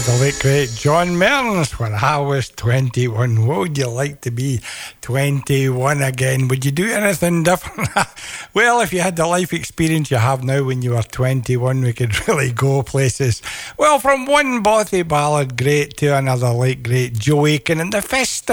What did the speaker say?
the late great John Mearns. When I was 21, what would you like to be 21 again? Would you do anything different? Well, if you had the life experience you have now when you were 21, we could really go places. Well, from one bothy ballad great to another late great Joe Aiken and the Festival